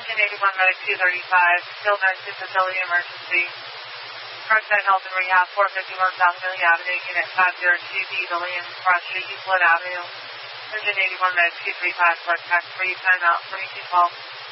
Engine 81 Medic 235, Skilled Nursing Facility Emergency. Parkside Health and Rehab, 451 South Millie Avenue, Unit 502B, Williams, Cross Street, Euclid Avenue. Engine 81 Medic 235, Blood Tax Free, Time Out 2212.